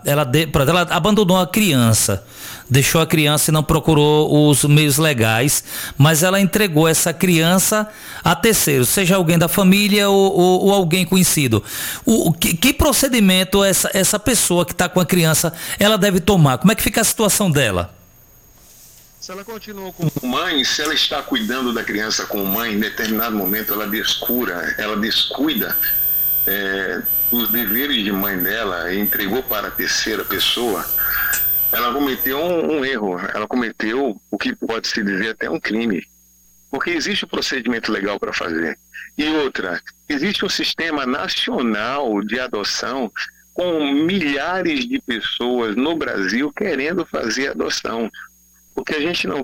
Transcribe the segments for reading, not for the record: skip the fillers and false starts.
Por exemplo, ela abandonou a criança, deixou a criança e não procurou os meios legais, mas ela entregou essa criança a terceiro, seja alguém da família ou alguém conhecido. Que procedimento essa pessoa que está com a criança, ela deve tomar? Como é que fica a situação dela? Se ela continua como mãe, se ela está cuidando da criança como mãe, em determinado momento ela descuida os deveres de mãe dela e entregou para a terceira pessoa, ela cometeu um erro, ela cometeu o que pode se dizer até um crime, porque existe um procedimento legal para fazer. E outra, existe um sistema nacional de adoção com milhares de pessoas no Brasil querendo fazer adoção. O que a gente não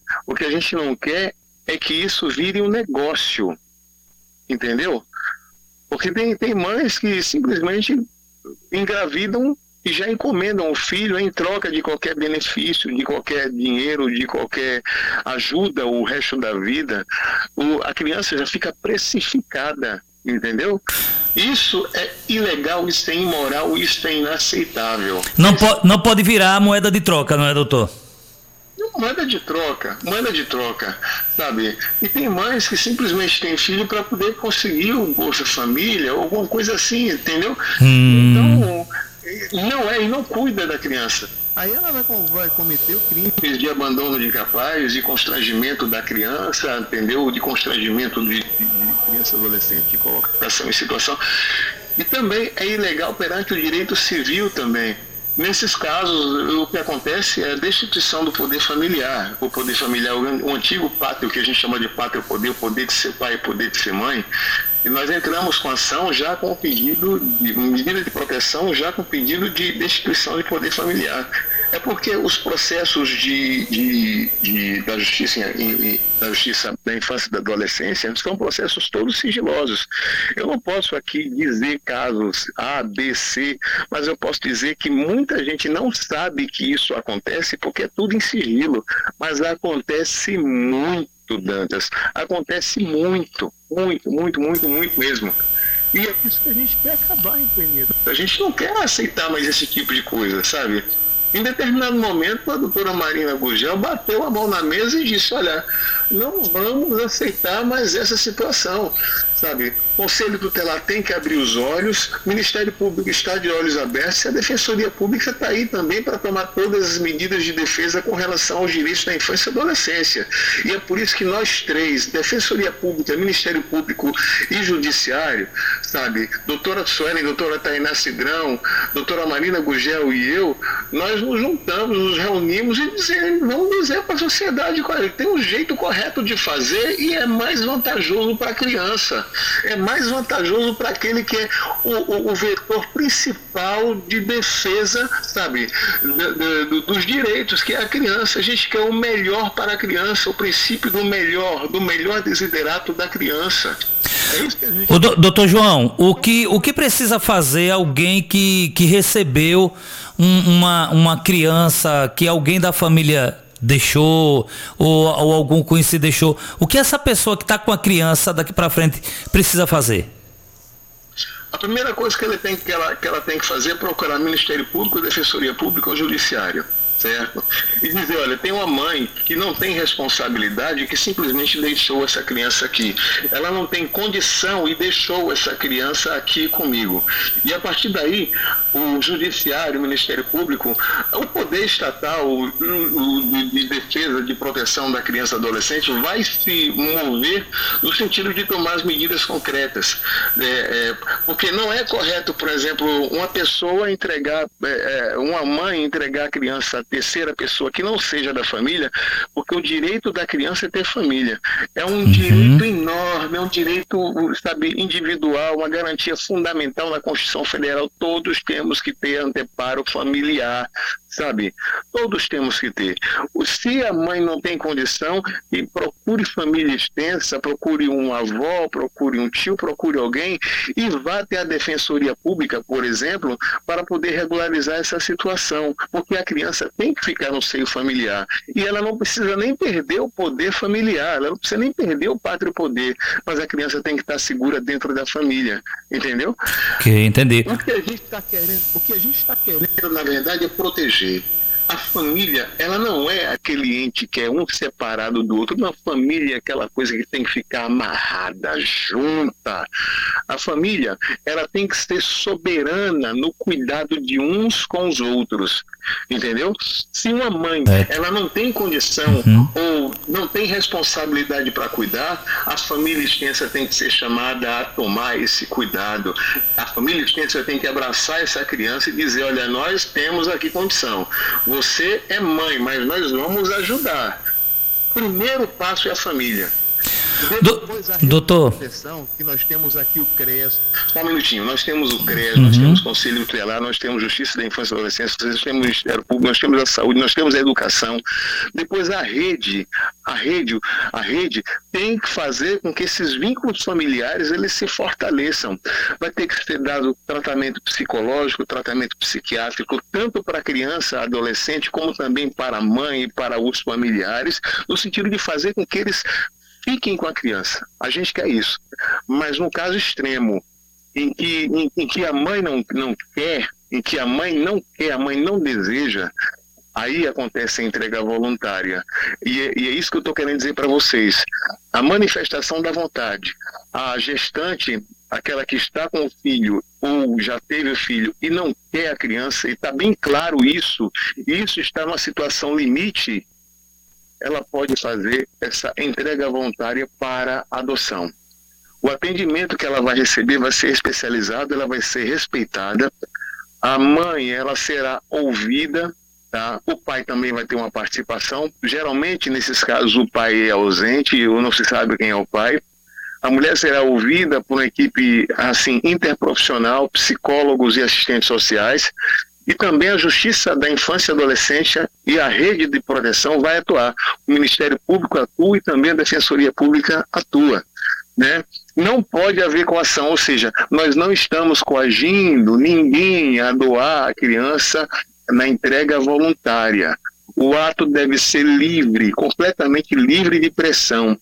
quer é que isso vire um negócio, entendeu? Porque tem mães que simplesmente engravidam e já encomendam o filho em troca de qualquer benefício, de qualquer dinheiro, de qualquer ajuda o resto da vida. A criança já fica precificada, entendeu? Isso é ilegal, isso é imoral, isso é inaceitável. Não pode virar moeda de troca, não é, doutor? Moeda de troca, sabe? E tem mães que simplesmente têm filho para poder conseguir o Bolsa Família ou alguma coisa assim, entendeu? Então, não cuida da criança. Aí ela vai cometer crimes de abandono de incapaz, de constrangimento da criança, entendeu? De constrangimento de criança e adolescente, de colocação em situação. E também é ilegal perante o direito civil também. Nesses casos, o que acontece é a destituição do poder familiar. O poder familiar, o antigo pátrio, que a gente chama de pátrio poder, o poder de ser pai e o poder de ser mãe. E nós entramos com ação já com pedido de medida de proteção, já com pedido de destituição de poder familiar. É porque os processos da justiça da infância e da adolescência são processos todos sigilosos. Eu não posso aqui dizer casos A, B, C, mas eu posso dizer que muita gente não sabe que isso acontece porque é tudo em sigilo, mas acontece muito, Dantas, acontece muito mesmo. E é isso que a gente quer acabar, entendeu? A gente não quer aceitar mais esse tipo de coisa, sabe? Em determinado momento, a doutora Marina Gugel bateu a mão na mesa e disse, olha, não vamos aceitar mais essa situação, sabe? O Conselho Tutelar tem que abrir os olhos, o Ministério Público está de olhos abertos e a Defensoria Pública está aí também para tomar todas as medidas de defesa com relação aos direitos da infância e adolescência. E é por isso que nós três, Defensoria Pública, Ministério Público e Judiciário, sabe? Doutora Suelen, doutora Tainá Cidrão, doutora Marina Gugel e eu, nós nos juntamos, nos reunimos e vamos dizer para a sociedade qual tem um jeito correto de fazer e é mais vantajoso para a criança, é mais vantajoso para aquele que é o vetor principal de defesa, sabe, dos direitos, que é a criança. A gente quer o melhor para a criança, o princípio do melhor desiderato da criança. É isso que a gente... Doutor João, o que precisa fazer alguém que recebeu uma criança que alguém da família deixou ou algum conhecido deixou? O que essa pessoa que está com a criança daqui para frente precisa fazer? A primeira coisa que ela tem que fazer é procurar Ministério Público, Defensoria Pública ou Judiciário, certo? E dizer, olha, tem uma mãe que não tem responsabilidade, que simplesmente deixou essa criança aqui. Ela não tem condição e deixou essa criança aqui comigo. E a partir daí, o Judiciário, o Ministério Público, o poder estatal de defesa, de proteção da criança e adolescente vai se mover no sentido de tomar as medidas concretas. Porque não é correto, por exemplo, uma pessoa entregar, uma mãe entregar a criança a terceira pessoa que não seja da família, porque o direito da criança é ter família. É um direito enorme, é um direito, sabe, individual, uma garantia fundamental na Constituição Federal. Todos temos que ter anteparo familiar, sabe? Todos temos que ter. Se a mãe não tem condição, e procure família extensa, procure um avó, procure um tio, procure alguém e vá até a Defensoria Pública, por exemplo, para poder regularizar essa situação, porque a criança tem que ficar no seio familiar e ela não precisa nem perder o poder familiar, ela não precisa nem perder o pátrio poder, mas a criança tem que estar segura dentro da família, entendeu? Ok, entendi. O que a gente está querendo, na verdade, é proteger. A família, ela não é aquele ente que é um separado do outro. Uma família é aquela coisa que tem que ficar amarrada, junta. A família, ela tem que ser soberana no cuidado de uns com os outros, entendeu? Se uma mãe, ela não tem condição ou não tem responsabilidade para cuidar, a família extensa tem que ser chamada a tomar esse cuidado. A família extensa tem que abraçar essa criança e dizer, olha, nós temos aqui condição. Você é mãe, mas nós vamos ajudar. Primeiro passo é a família. Depois a doutor, que nós temos aqui o CREAS. Um minutinho, nós temos o CREAS, nós temos o Conselho Tutelar, nós temos Justiça da Infância e Adolescência, nós temos o Ministério Público, nós temos a saúde, nós temos a educação. Depois a rede tem que fazer com que esses vínculos familiares eles se fortaleçam. Vai ter que ser dado tratamento psicológico, tratamento psiquiátrico, tanto para a criança, adolescente, como também para a mãe e para os familiares, no sentido de fazer com que eles fiquem com a criança. A gente quer isso. Mas no caso extremo, em que a mãe não quer, em que a mãe não quer, a mãe não deseja, aí acontece a entrega voluntária. E é isso que eu estou querendo dizer para vocês. A manifestação da vontade. A gestante, aquela que está com o filho ou já teve o filho e não quer a criança, e está bem claro isso, e isso está numa situação limite, ela pode fazer essa entrega voluntária para adoção. O atendimento que ela vai receber vai ser especializado, ela vai ser respeitada. A mãe, ela será ouvida, tá? O pai também vai ter uma participação. Geralmente, nesses casos, o pai é ausente ou não se sabe quem é o pai. A mulher será ouvida por uma equipe assim, interprofissional, psicólogos e assistentes sociais. E também a Justiça da Infância e Adolescência e a Rede de Proteção vai atuar. O Ministério Público atua e também a Defensoria Pública atua, né? Não pode haver coação, ou seja, nós não estamos coagindo ninguém a doar a criança na entrega voluntária. O ato deve ser livre, completamente livre de pressão.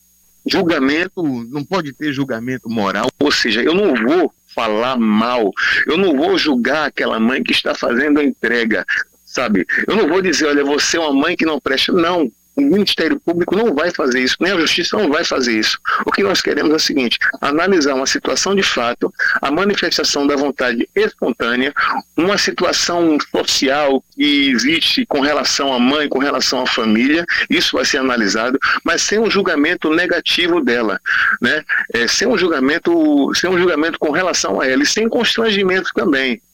Julgamento, não pode ter julgamento moral, ou seja, eu não vou falar mal, eu não vou julgar aquela mãe que está fazendo a entrega, sabe? Eu não vou dizer, olha, você é uma mãe que não presta, não. O Ministério Público não vai fazer isso, nem a Justiça não vai fazer isso. O que nós queremos é o seguinte, analisar uma situação de fato, a manifestação da vontade espontânea, uma situação social que existe com relação à mãe, com relação à família, isso vai ser analisado, mas sem um julgamento negativo dela, né? Sem um julgamento com relação a ela, e sem constrangimento também.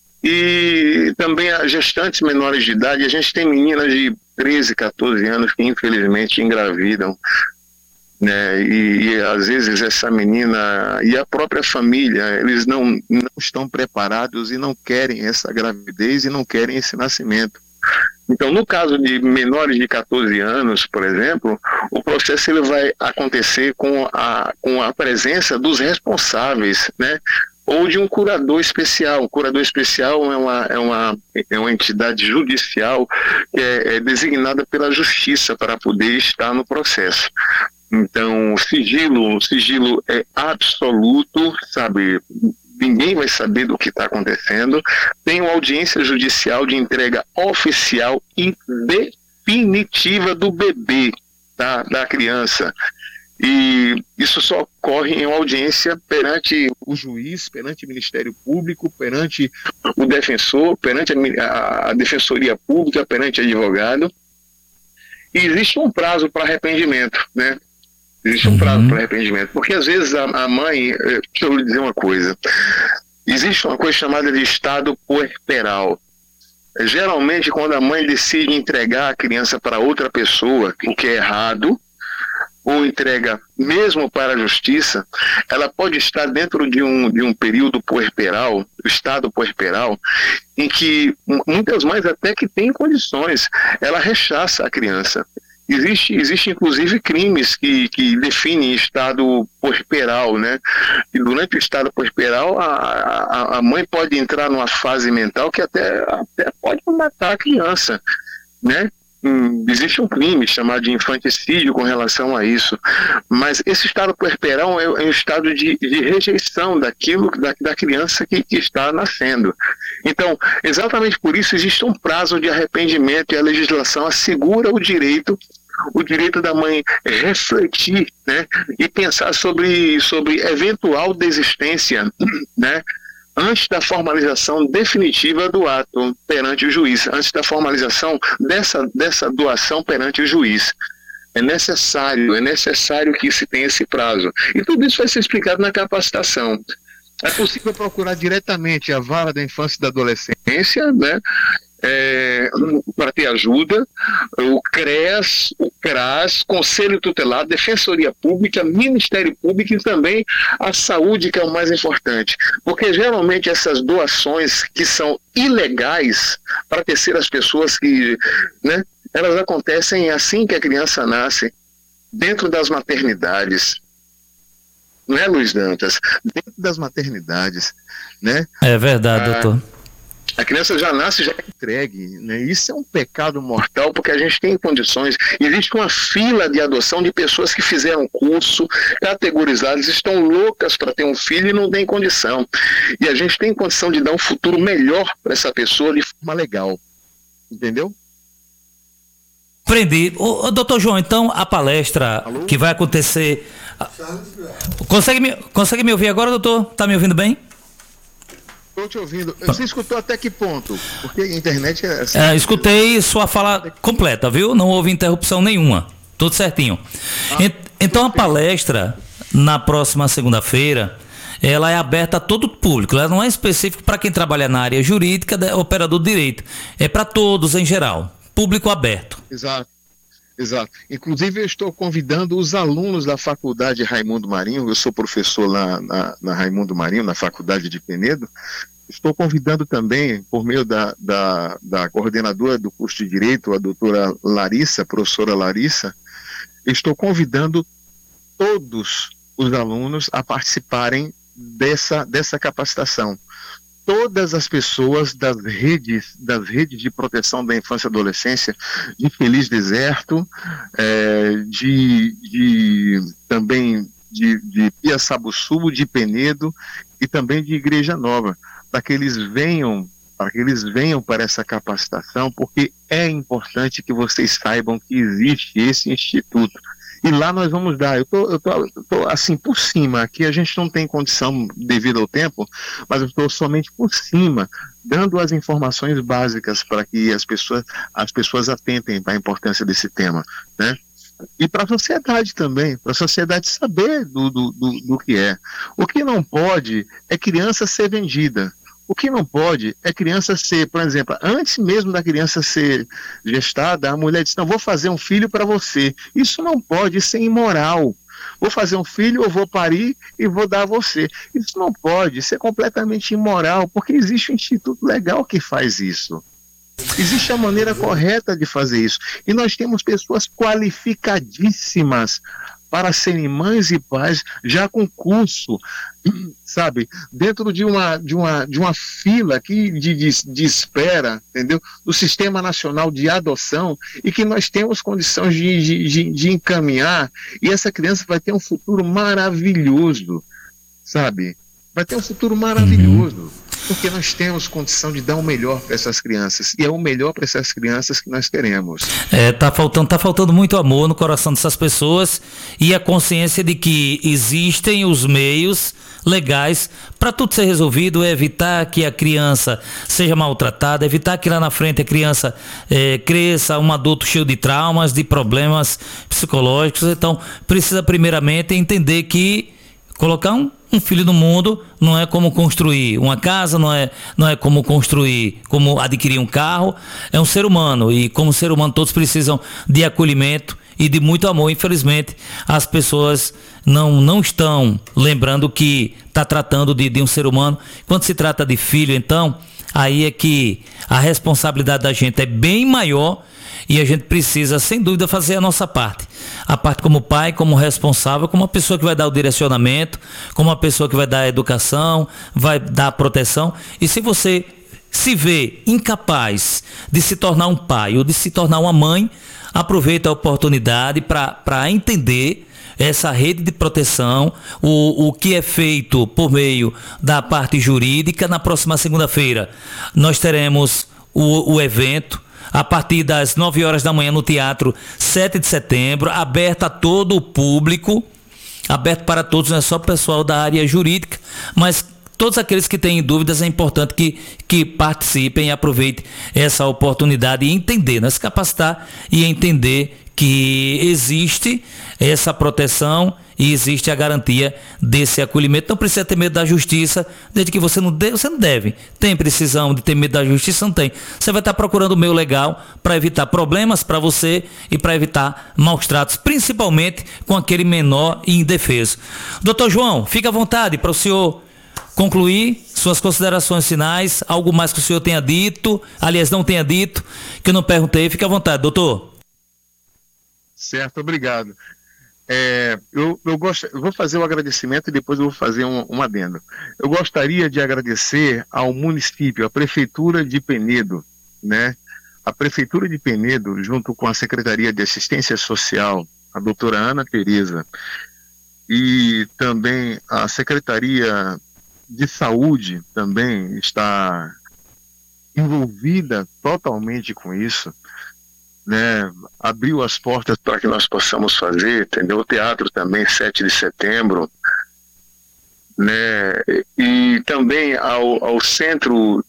E também as gestantes menores de idade, a gente tem meninas de 13, 14 anos que infelizmente engravidam, né? E às vezes essa menina e a própria família, eles não estão preparados e não querem essa gravidez e não querem esse nascimento. Então, no caso de menores de 14 anos, por exemplo, o processo ele vai acontecer com a presença dos responsáveis, né? Ou de um curador especial. O curador especial é uma entidade judicial que é designada pela Justiça para poder estar no processo. Então, o sigilo é absoluto, sabe? Ninguém vai saber do que está acontecendo. Tem uma audiência judicial de entrega oficial e definitiva do bebê, tá? Da criança. E isso só ocorre em uma audiência perante o juiz, perante o Ministério Público, perante o defensor, perante a Defensoria Pública, perante o advogado. E existe um prazo para arrependimento, né? Existe um prazo para arrependimento, porque às vezes a mãe, deixa eu lhe dizer uma coisa, existe uma coisa chamada de estado puerperal. Geralmente, quando a mãe decide entregar a criança para outra pessoa, o que é errado, ou entrega mesmo para a justiça, ela pode estar dentro de um período puerperal, estado puerperal, em que muitas mães até que têm condições, ela rechaça a criança. Existe inclusive crimes que definem estado puerperal, né? E durante o estado puerperal, a mãe pode entrar numa fase mental que até pode matar a criança, né? Existe um crime chamado de infanticídio com relação a isso, mas esse estado puerperal é um estado de rejeição daquilo da criança que está nascendo. Então, exatamente por isso existe um prazo de arrependimento e a legislação assegura o direito da mãe refletir, né, e pensar sobre eventual desistência, né, antes da formalização definitiva do ato perante o juiz, antes da formalização dessa doação perante o juiz. É necessário que se tenha esse prazo. E tudo isso vai ser explicado na capacitação. É possível procurar diretamente a Vara da Infância e da Adolescência, né, para ter ajuda, o CREAS, o CRAS, Conselho Tutelar, Defensoria Pública, Ministério Público e também a saúde, que é o mais importante. Porque geralmente essas doações que são ilegais para terceiras pessoas, né, elas acontecem assim que a criança nasce, dentro das maternidades. Não é, Luiz Dantas? Dentro das maternidades, né? É verdade, doutor. A criança já nasce, já é entregue, né? Isso é um pecado mortal, porque a gente tem condições. Existe uma fila de adoção de pessoas que fizeram curso, categorizadas, estão loucas para ter um filho e não tem condição. E a gente tem condição de dar um futuro melhor para essa pessoa de forma legal. Entendeu? Aprendi. Doutor João, então a palestra que vai acontecer... Consegue me ouvir agora, doutor? Tá me ouvindo bem? Estou te ouvindo. Você escutou até que ponto? Porque a internet é assim. Escutei sua fala completa, viu? Não houve interrupção nenhuma. Tudo certinho. Então a palestra, na próxima segunda-feira, ela é aberta a todo o público. Ela não é específica para quem trabalha na área jurídica, operador de direito. É para todos em geral. Público aberto. Exato. Inclusive, eu estou convidando os alunos da Faculdade Raimundo Marinho. Eu sou professor lá na Raimundo Marinho, na Faculdade de Penedo. Estou convidando também, por meio da coordenadora do curso de Direito, a doutora Larissa, professora Larissa, estou convidando todos os alunos a participarem dessa capacitação. Todas as pessoas das redes de proteção da infância e adolescência, de Feliz Deserto, também de Piaçabuçu, de Penedo e também de Igreja Nova, para que eles venham para essa capacitação, porque é importante que vocês saibam que existe esse instituto. E lá nós vamos dar, eu tô assim por cima, aqui a gente não tem condição devido ao tempo, mas eu estou somente por cima, dando as informações básicas para que as pessoas atentem para a importância desse tema, né? E para a sociedade também, para a sociedade saber do que é. O que não pode é criança ser vendida. O que não pode é criança ser, por exemplo, antes mesmo da criança ser gestada, a mulher diz, não, vou fazer um filho para você. Isso não pode, isso é imoral. Vou fazer um filho, eu vou parir e vou dar a você. Isso não pode, isso é completamente imoral, porque existe um instituto legal que faz isso. Existe a maneira correta de fazer isso. E nós temos pessoas qualificadíssimas para serem mães e pais, já com curso, sabe, dentro de uma fila aqui de espera, entendeu? Do Sistema Nacional de Adoção, e que nós temos condições de encaminhar, e essa criança vai ter um futuro maravilhoso, sabe? Vai ter um futuro maravilhoso, porque nós temos condição de dar o melhor para essas crianças, e é o melhor para essas crianças que nós queremos. Tá faltando muito amor no coração dessas pessoas e a consciência de que existem os meios legais para tudo ser resolvido, evitar que a criança seja maltratada, evitar que lá na frente a criança cresça um adulto cheio de traumas, de problemas psicológicos. Então precisa primeiramente entender que colocar um filho no mundo não é como construir uma casa, não é como adquirir um carro, é um ser humano, e como ser humano todos precisam de acolhimento e de muito amor. Infelizmente, as pessoas não estão lembrando que está tratando de um ser humano. Quando se trata de filho, então, aí é que a responsabilidade da gente é bem maior e a gente precisa, sem dúvida, fazer a nossa parte. A parte como pai, como responsável, como uma pessoa que vai dar o direcionamento, como uma pessoa que vai dar a educação, vai dar a proteção. E se você se vê incapaz de se tornar um pai ou de se tornar uma mãe, aproveita a oportunidade para entender essa rede de proteção, o que é feito por meio da parte jurídica. Na próxima segunda-feira nós teremos o evento a partir das 9 horas da manhã no Teatro 7 de Setembro, aberto a todo o público, aberto para todos, não é só o pessoal da área jurídica, mas todos aqueles que têm dúvidas. É importante que participem e aproveitem essa oportunidade e entender, né? Se capacitar e entender que existe essa proteção e existe a garantia desse acolhimento. Não precisa ter medo da justiça, desde que você não deve. Tem precisão de ter medo da justiça? Não tem. Você vai estar procurando o meio legal para evitar problemas para você e para evitar maus tratos, principalmente com aquele menor e indefeso. Doutor João, fica à vontade para o senhor concluir suas considerações finais, algo mais que o senhor tenha dito, aliás, não tenha dito, que eu não perguntei. Fica à vontade, doutor. Certo, obrigado. Eu vou fazer um agradecimento e depois eu vou fazer um adendo. Eu gostaria de agradecer ao município, à Prefeitura de Penedo, né? A Prefeitura de Penedo, junto com a Secretaria de Assistência Social, a doutora Ana Tereza, e também a Secretaria de Saúde também está envolvida totalmente com isso, né? Abriu as portas para que nós possamos fazer, entendeu? O teatro também, 7 de setembro, né? E também ao Centro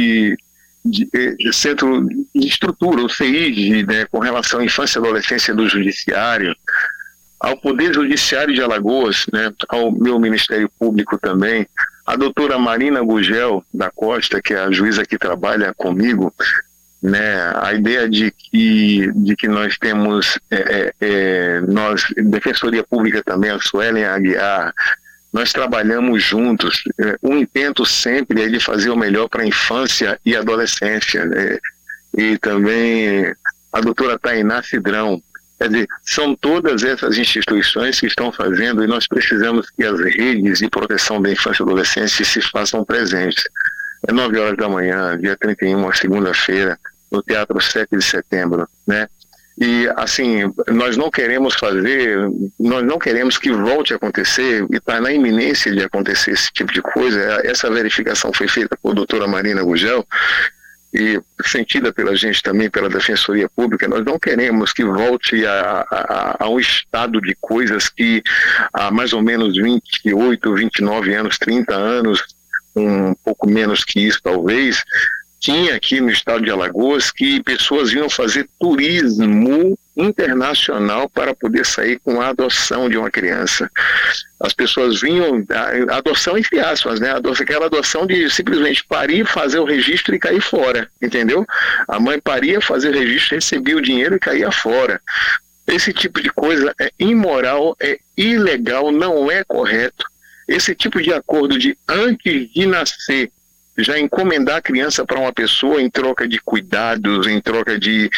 Centro de Estrutura, o CID, né? Com relação à infância e adolescência do Judiciário, ao Poder Judiciário de Alagoas, né? Ao meu Ministério Público também, a doutora Marina Gugel da Costa, que é a juíza que trabalha comigo, né, a ideia de que nós temos nós, Defensoria Pública também, a Suelen Aguiar, nós trabalhamos juntos. O intento sempre é de fazer o melhor para a infância e adolescência, né? E também a doutora Tainá Cidrão. Quer dizer, são todas essas instituições que estão fazendo, e nós precisamos que as redes de proteção da infância e adolescência se façam presentes. 9 horas da manhã, dia 31, segunda-feira, no Teatro 7 de Setembro, né? E, assim, nós não queremos que volte a acontecer, e está na iminência de acontecer esse tipo de coisa. Essa verificação foi feita por doutora Marina Gugel, e sentida pela gente também, pela Defensoria Pública. Nós não queremos que volte a um estado de coisas que há mais ou menos 28, 29 anos, 30 anos, um pouco menos que isso talvez, tinha aqui no estado de Alagoas, que pessoas vinham fazer turismo internacional para poder sair com a adoção de uma criança. As pessoas vinham, a adoção entre aspas, né? Aquela adoção de simplesmente parir, fazer o registro e cair fora, entendeu? A mãe paria, fazia o registro, recebia o dinheiro e caía fora. Esse tipo de coisa é imoral, é ilegal, não é correto. Esse tipo de acordo de antes de nascer já encomendar a criança para uma pessoa em troca de cuidados, em troca de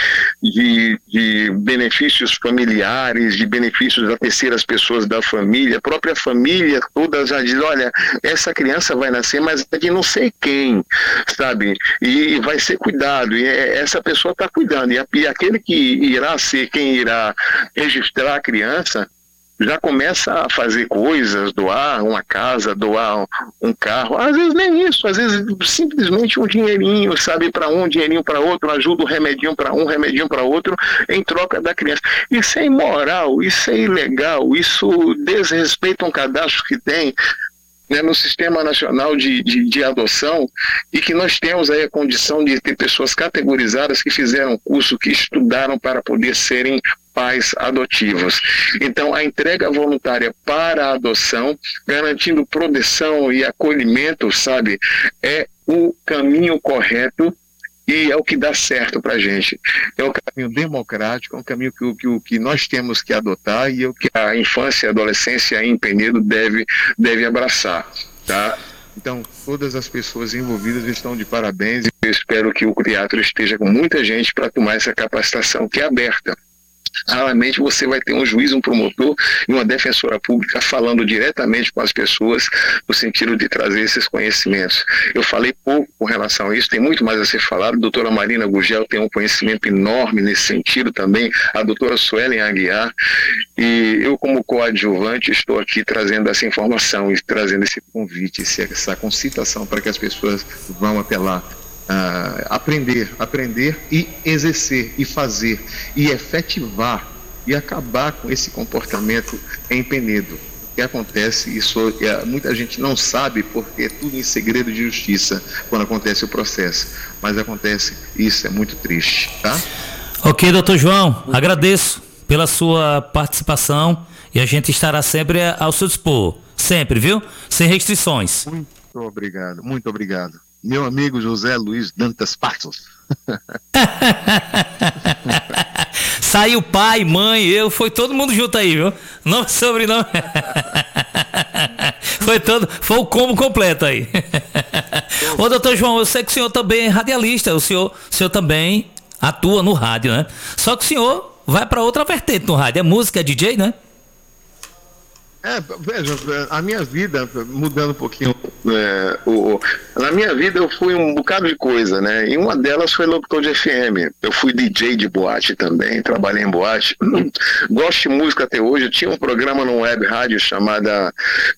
benefícios familiares, de benefícios das terceiras pessoas da família, a própria família toda já diz, olha, essa criança vai nascer, mas é de não sei quem, sabe? E vai ser cuidado, e essa pessoa está cuidando, e aquele que irá ser quem irá registrar a criança, já começa a fazer coisas, doar uma casa, doar um carro, às vezes nem isso, às vezes simplesmente um dinheirinho, sabe, para um dinheirinho para outro, ajuda um remedinho para um, remedinho para outro, em troca da criança. Isso é imoral, isso é ilegal, isso desrespeita um cadastro que tem, né, no Sistema Nacional de Adoção, e que nós temos aí a condição de ter pessoas categorizadas que fizeram curso, que estudaram para poder serem pais adotivos. Então, a entrega voluntária para a adoção, garantindo proteção e acolhimento, sabe, é o caminho correto, E é o que dá certo para a gente. É um caminho democrático, é um caminho que nós temos que adotar e é o que a infância e a adolescência em Penedo deve abraçar, tá? Então, todas as pessoas envolvidas estão de parabéns e eu espero que o teatro esteja com muita gente para tomar essa capacitação que é aberta. Raramente você vai ter um juiz, um promotor e uma defensora pública falando diretamente com as pessoas no sentido de trazer esses conhecimentos. Eu falei pouco com relação a isso, tem muito mais a ser falado. A doutora Marina Gurgel tem um conhecimento enorme nesse sentido também, a doutora Suelen Aguiar, e eu como coadjuvante estou aqui trazendo essa informação e trazendo esse convite, essa concitação para que as pessoas vão até lá. Aprender e exercer e fazer e efetivar e acabar com esse comportamento em Penedo. O que acontece, isso muita gente não sabe porque é tudo em segredo de justiça quando acontece o processo, mas acontece, isso é muito triste, tá? Ok, doutor João, agradeço pela sua participação e a gente estará sempre ao seu dispor, sempre, viu? Sem restrições. Muito obrigado. Meu amigo José Luiz Dantas Passos. Saiu pai, mãe, foi todo mundo junto aí, viu? Nome, sobrenome. Foi o combo completo aí. Ô, doutor João, eu sei que o senhor também é radialista, o senhor também atua no rádio, né? Só que o senhor vai para outra vertente no rádio, é música, é DJ, né? Veja, a minha vida, mudando um pouquinho, na minha vida eu fui um bocado de coisa, né? E uma delas foi locutor de FM. Eu fui DJ de boate também, trabalhei em boate. Gosto de música até hoje. Eu tinha um programa no web rádio chamada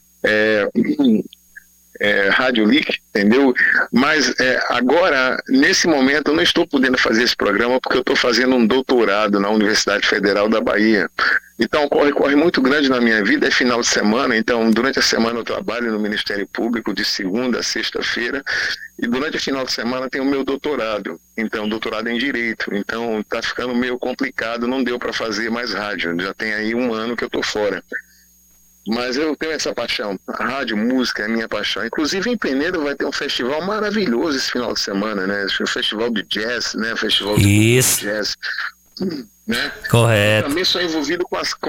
Rádio Leak, entendeu? Mas agora, nesse momento, eu não estou podendo fazer esse programa porque eu estou fazendo um doutorado na Universidade Federal da Bahia. Então, corre muito grande na minha vida, é final de semana, então durante a semana eu trabalho no Ministério Público de segunda a sexta-feira e durante o final de semana tem o meu doutorado, então doutorado em Direito, então está ficando meio complicado, não deu para fazer mais rádio, já tem aí 1 ano que eu estou fora. Mas eu tenho essa paixão, a rádio, música é minha paixão. Inclusive em Penedo vai ter um festival maravilhoso esse final de semana, né? Um festival de jazz, né? Festival de jazz, né? Correto. Eu também sou envolvido com as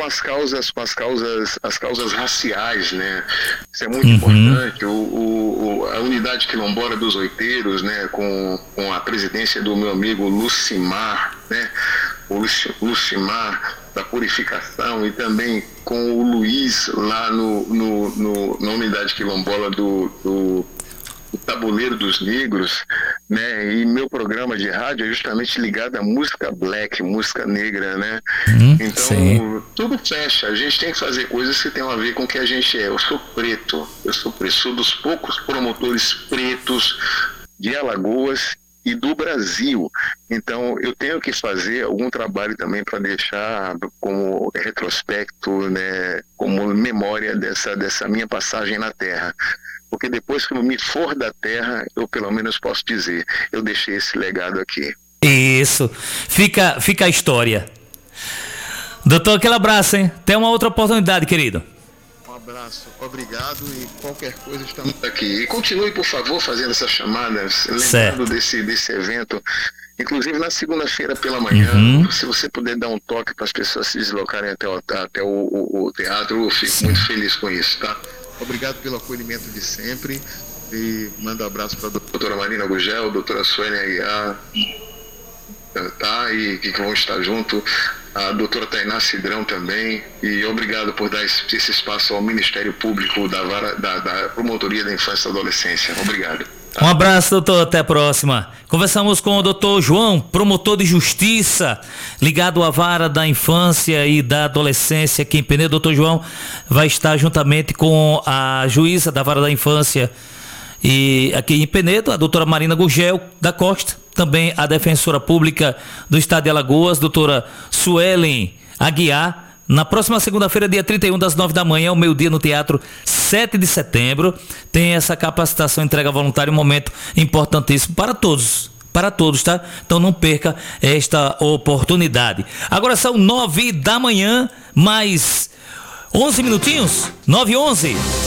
causas raciais, né? Isso é muito importante. A unidade quilombola dos oiteiros, né? Com a presidência do meu amigo Lucimar, né? O Lucimar da Purificação e também com o Luiz lá na unidade quilombola do Tabuleiro dos Negros, né? E meu programa de rádio é justamente ligado à música black, música negra, né? Então, sim, tudo fecha. A gente tem que fazer coisas que tem a ver com o que a gente é. Eu sou preto, sou dos poucos promotores pretos de Alagoas e do Brasil. Então, eu tenho que fazer algum trabalho também para deixar como retrospecto, né, como memória dessa minha passagem na Terra. Porque depois que eu me for da Terra, eu pelo menos posso dizer, eu deixei esse legado aqui. Isso. Fica a história. Doutor, aquele abraço, hein? Tem uma outra oportunidade, querido. Um abraço, obrigado e qualquer coisa estamos aqui. E continue, por favor, fazendo essas chamadas, lembrando desse evento. Inclusive na segunda-feira pela manhã, se você puder dar um toque para as pessoas se deslocarem até o teatro, eu fico muito feliz com isso, tá? Obrigado pelo acolhimento de sempre e mando um abraço para a doutora Marina Gurgel, a doutora Suelen Aguiar, tá? E que vão estar junto, a doutora Tainá Cidrão também, e obrigado por dar esse espaço ao Ministério Público da Promotoria da Infância e Adolescência. Obrigado. Um abraço, doutor, até a próxima. Conversamos com o doutor João, promotor de justiça, ligado à vara da infância e da adolescência aqui em Penedo. Doutor João vai estar juntamente com a juíza da vara da infância e aqui em Penedo, a doutora Marina Gurgel da Costa, também a defensora pública do estado de Alagoas, doutora Suelen Aguiar. Na próxima segunda-feira, dia 31, das 9 da manhã, ao meio-dia, no Teatro 7 de Setembro, tem essa capacitação, entrega voluntária, um momento importantíssimo para todos, tá? Então não perca esta oportunidade. Agora são 9 da manhã, mais 11 minutinhos, 9h11.